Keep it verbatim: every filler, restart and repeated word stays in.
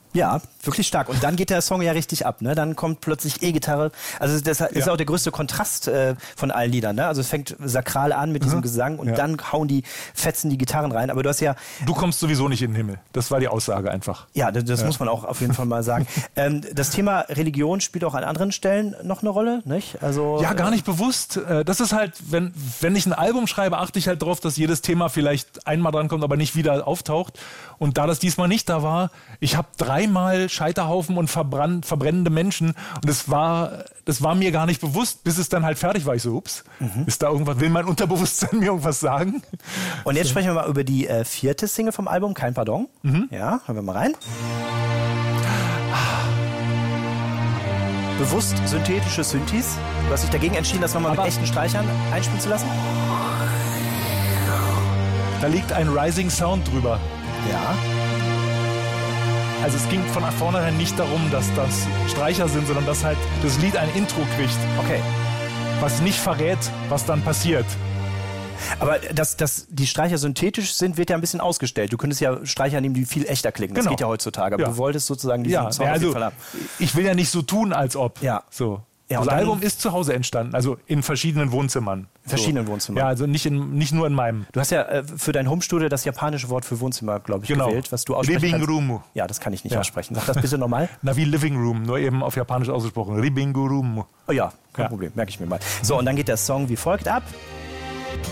Ja, wirklich stark. Und dann geht der Song ja richtig ab. Ne? Dann kommt plötzlich E-Gitarre. Also das ist ja auch der größte Kontrast äh, von allen Liedern. Ne? Also es fängt sakral an mit diesem mhm. Gesang und ja. dann hauen die Fetzen die Gitarren rein. Aber du hast ja... Du kommst sowieso nicht in den Himmel. Das war die Aussage einfach. Ja, das, das ja. muss man auch auf jeden Fall mal sagen. ähm, das Thema Religion spielt auch an anderen Stellen noch eine Rolle, nicht? Also, ja, gar nicht bewusst. Das ist halt, wenn, wenn ich ein Album schreibe, achte ich halt darauf, dass jedes Thema vielleicht einmal drankommt, aber nicht wieder auftaucht. Und da das diesmal nicht da war, ich habe dreimal Scheiterhaufen und verbrannt, verbrennende Menschen und das war, das war mir gar nicht bewusst, bis es dann halt fertig war. Ich so, ups, mhm. ist da irgendwas, will mein Unterbewusstsein mir irgendwas sagen? Und jetzt so. sprechen wir mal über die äh, vierte Single vom Album, Kein Pardon. Mhm. Ja, hören wir mal rein. Bewusst synthetische Synthes. Du hast dich dagegen entschieden, das nochmal mit echten Streichern einspielen zu lassen? Da liegt ein Rising Sound drüber. Ja. Also es ging von vornherein nicht darum, dass das Streicher sind, sondern dass halt das Lied ein Intro kriegt. Okay. Was nicht verrät, was dann passiert. Aber dass, dass die Streicher synthetisch sind, wird ja ein bisschen ausgestellt. Du könntest ja Streicher nehmen, die viel echter klingen. Das genau. geht ja heutzutage. Aber ja. du wolltest sozusagen diesen ja. Song ja, also, auf jeden Fall haben. Ich will ja nicht so tun, als ob. Ja. So. Ja, das Album ist zu Hause entstanden, also in verschiedenen Wohnzimmern. In verschiedenen so. Wohnzimmern. Ja, also nicht, in, nicht nur in meinem. Du hast ja äh, für dein Homestudio das japanische Wort für Wohnzimmer, glaube ich, genau. gewählt, was du aussprechen Living kannst. Room. Ja, das kann ich nicht ja. aussprechen. Sag das bitte nochmal. Na, wie Living Room, nur eben auf Japanisch ausgesprochen. Living Room. Oh ja, kein ja. Problem, merke ich mir mal. So, und dann geht der Song wie folgt ab.